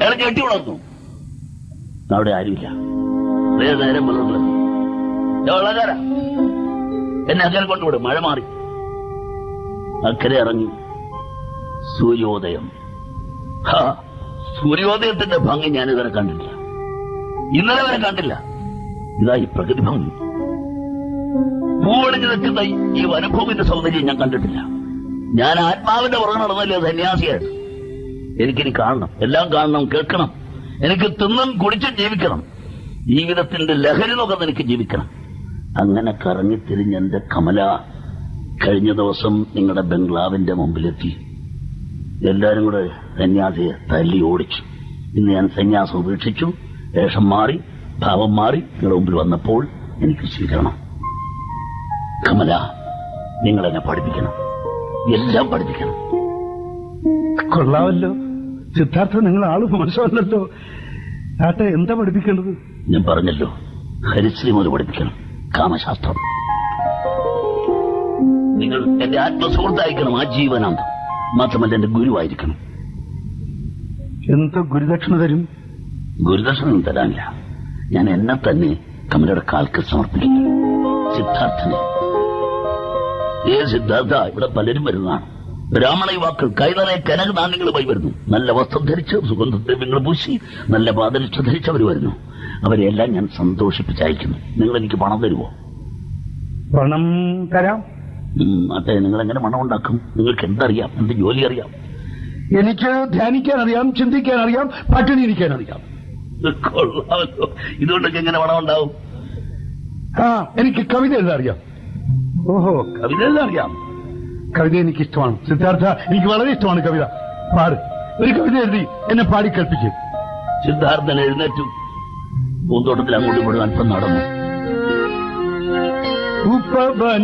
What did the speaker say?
അയാൾ ഞെട്ടി ഉണർന്നു. അവിടെ ആരുമില്ല. നേരം പുലർന്നു. വെള്ളക്കാര എന്നെ അക്കരെ കൊണ്ടുവിടും. മഴ മാറി. അക്കരെ ഇറങ്ങി. സൂര്യോദയം. സൂര്യോദയത്തിന്റെ ഭംഗി ഞാനിതുവരെ കണ്ടില്ല. ഇന്നലെ വരെ കണ്ടില്ല. ഇതായി പ്രകൃതി ഭംഗി. പൂവണിഞ്ഞു നിൽക്കുന്ന ഈ വനഭൂമിന്റെ സൗന്ദര്യം ഞാൻ കണ്ടിട്ടില്ല. ഞാൻ ആത്മാവിന്റെ പുറകെ നടന്നല്ലേ സന്യാസിയായിട്ട്. എനിക്കിനി കാണണം, എല്ലാം കാണണം, കേൾക്കണം. എനിക്ക് തിന്നും കുടിച്ചും ജീവിക്കണം. ജീവിതത്തിന്റെ ലഹരി നോക്കാൻ എനിക്ക് ജീവിക്കണം. അങ്ങനെ കറങ്ങിത്തിരിഞ്ഞ് എന്റെ കമല കഴിഞ്ഞ ദിവസം നിങ്ങളുടെ ബംഗ്ലാവിന്റെ മുമ്പിലെത്തി. എല്ലാരും കൂടെ സന്യാസിയെ തല്ലി ഓടിച്ചു. ഇന്ന് ഞാൻ സന്യാസം ഉപേക്ഷിച്ചു. വേഷം മാറി, ഭാവം മാറി നിങ്ങളുടെ മുമ്പിൽ വന്നപ്പോൾ എനിക്ക് സ്വീകരണം. കമല, നിങ്ങളെന്നെ പഠിപ്പിക്കണം, എല്ലാം പഠിപ്പിക്കണം. കൊള്ളാമല്ലോ സിദ്ധാർത്ഥ, നിങ്ങൾ ആള് മോശമല്ലല്ലോ. ആട്ടെ, എന്താ പഠിപ്പിക്കേണ്ടത്? ഞാൻ പറഞ്ഞല്ലോ, ഹരിശ്രീ മുതൽ പഠിപ്പിക്കണം, കാമശാസ്ത്രം. നിങ്ങൾ എന്റെ ആത്മസുഹൃത്തായിരിക്കണം, ആജീവനാന്തം. മാത്രമല്ല എന്റെ ഗുരുവായിരിക്കണം. എന്താ ഗുരുദക്ഷിണ തരും? ഗുരുദക്ഷിണ തരാനില്ല. ഞാൻ എന്നെ തന്നെ കമലയുടെ കാൽക്ക് സമർപ്പിക്കുന്നു. സിദ്ധാർത്ഥനെ. സിദ്ധാർത്ഥ, ഇവിടെ പലരും വരുന്നതാണ്. ബ്രാഹ്മണ യുവാക്കൾ കൈനിറയെ കനക നാണ്യങ്ങളുമായി വരുന്നു. നല്ല വസ്ത്രം ധരിച്ച് സുഗന്ധദ്രവ്യങ്ങൾ പൂശി നല്ല പാദരക്ഷ ധരിച്ചവർ വരുന്നു. അവരെല്ലാം ഞാൻ സന്തോഷിപ്പിച്ചയക്കുന്നു. നിങ്ങൾ എനിക്ക് പണം തരുമോ? പണം തരാം. അതെ, നിങ്ങൾ എങ്ങനെ പണം ഉണ്ടാക്കും? നിങ്ങൾക്ക് എന്തറിയാം? എന്ത് ജോലി അറിയാം? എനിക്ക് ധ്യാനിക്കാൻ അറിയാം, ചിന്തിക്കാൻ അറിയാം, പട്ടിണി ഇരിക്കാൻ അറിയാം. കൊള്ളാമല്ലോ. ഇതുകൊണ്ടൊക്കെ എങ്ങനെ പണം ഉണ്ടാവും? എനിക്ക് കവിത എഴുതാൻ അറിയാം. ഓഹോ, കവിത എഴുതാൻ അറിയാം. കവിത എനിക്ക് ഇഷ്ടമാണ് സിദ്ധാർത്ഥ, എനിക്ക് വളരെ ഇഷ്ടമാണ് കവിത. പാട്, ഒരു കവിത എഴുതി എന്നെ പാടി കേൾപ്പിക്കും. സിദ്ധാർത്ഥൻ എഴുന്നേറ്റു. പൂന്തോട്ടത്തിൽ അങ്ങോട്ടും ഇങ്ങോട്ടും അല്പം നടന്നു.